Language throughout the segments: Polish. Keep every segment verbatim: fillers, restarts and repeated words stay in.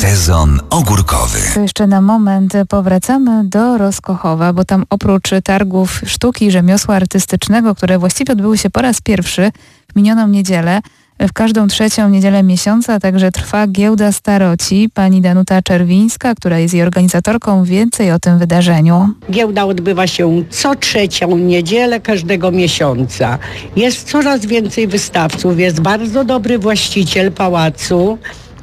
Sezon ogórkowy. To jeszcze na moment powracamy do Rozkochowa, bo tam oprócz targów sztuki i rzemiosła artystycznego, które właściwie odbyły się po raz pierwszy w minioną niedzielę, w każdą trzecią niedzielę miesiąca także trwa giełda staroci. Pani Danuta Czerwińska, która jest jej organizatorką, więcej o tym wydarzeniu. Giełda odbywa się co trzecią niedzielę każdego miesiąca. Jest coraz więcej wystawców, jest bardzo dobry właściciel pałacu.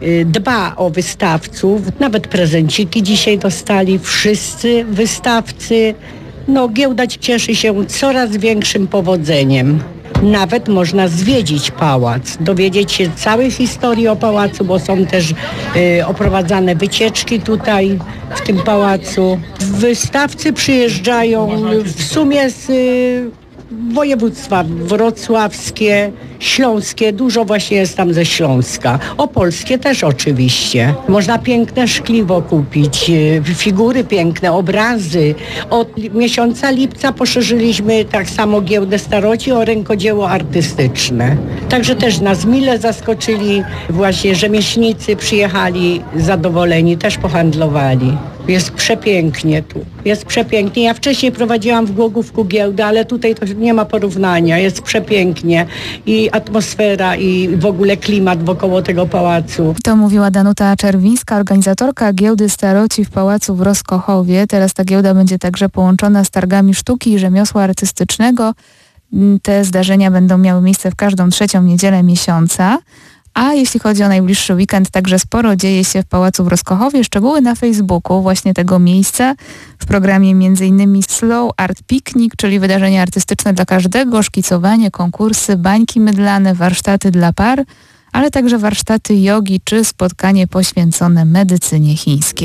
Dba o wystawców, nawet prezenciki dzisiaj dostali wszyscy wystawcy. No, giełda cieszy się coraz większym powodzeniem. Nawet można zwiedzić pałac, dowiedzieć się całej historii o pałacu, bo są też y, oprowadzane wycieczki tutaj w tym pałacu. Wystawcy przyjeżdżają w sumie z y, województwa wrocławskie, śląskie, dużo właśnie jest tam ze Śląska. Opolskie też oczywiście. Można piękne szkliwo kupić, figury piękne, obrazy. Od miesiąca lipca poszerzyliśmy tak samo giełdę staroci o rękodzieło artystyczne. Także też nas mile zaskoczyli właśnie rzemieślnicy, przyjechali zadowoleni, też pohandlowali. Jest przepięknie tu. Jest przepięknie. Ja wcześniej prowadziłam w Głogówku giełdę, ale tutaj to nie ma porównania. Jest przepięknie. I atmosfera, i w ogóle klimat wokoło tego pałacu. To mówiła Danuta Czerwińska, organizatorka giełdy staroci w Pałacu w Rozkochowie. Teraz ta giełda będzie także połączona z targami sztuki i rzemiosła artystycznego. Te zdarzenia będą miały miejsce w każdą trzecią niedzielę miesiąca. A jeśli chodzi o najbliższy weekend, także sporo dzieje się w Pałacu w Rozkochowie. Szczegóły na Facebooku właśnie tego miejsca. W programie m.in. Slow Art Picnic, czyli wydarzenia artystyczne dla każdego, szkicowanie, konkursy, bańki mydlane, warsztaty dla par, ale także warsztaty jogi czy spotkanie poświęcone medycynie chińskiej.